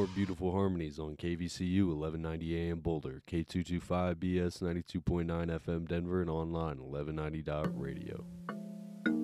more beautiful harmonies on KVCU 1190 AM Boulder, K225BS 92.9 FM Denver, and online 1190.radio.